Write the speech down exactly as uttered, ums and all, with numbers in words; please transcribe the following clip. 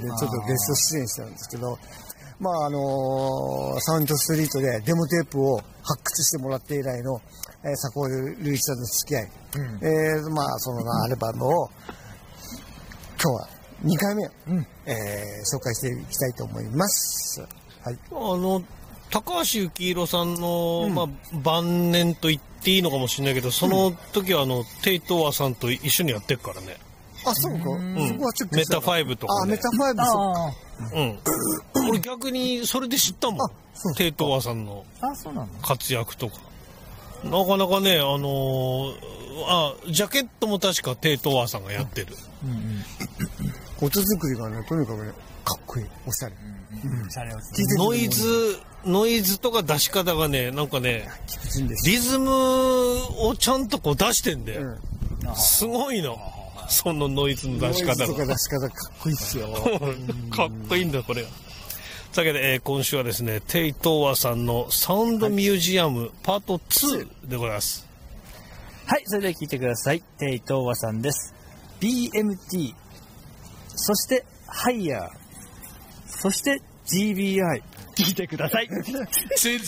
でちょっとゲスト出演したんですけど、まああのー、サウンドストリートでデモテープを発掘してもらって以来の、えー、坂本龍一さんの付き合い、うん、えー、まあそのアルバムを今日はにかいめ、うんえー、紹介していきたいと思います。はい、 あの高橋幸宏さんの、うんまあ、晩年と言っていいのかもしれないけど、その時はあのテイトワさんと一緒にやってるからね。 あ、そうか、うん、そこはチェックメタファイブとか、ね、 あ、メタファイブ、 そうか。うん。俺逆にそれで知ったもん。テイトワさんの活躍とか。なかなかね、あのー、あ、ジャケットも確かテイトワさんがやってる。うんうんうん、音作りがね、とにかくね、かっこいい、おしゃれ。 うんうん、ノイズ、ノイズとか出し方がね、なんかね、リズムをちゃんとこう出してんだよ。うん、すごいの。そのノイズの出し方が。ノイズとか出し方かっこいいっすよ。 かっこいいんだよ、これが。というわけで、えー、今週はですね、テイトワさんのサウンドミュージアムパートツーでございます。 はい、それでは聴いてください。テイトワさんです。ビーエムティー、そしてハイヤー、そして ジービーアイ、聴いてください。